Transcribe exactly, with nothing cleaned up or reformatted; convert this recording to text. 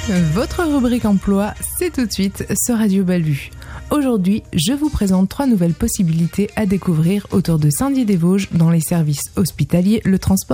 Votre rubrique emploi, c'est tout de suite sur Radio Bellevue. Aujourd'hui, je vous présente trois nouvelles possibilités à découvrir autour de Saint-Dié-des-Vosges dans les services hospitaliers, le transport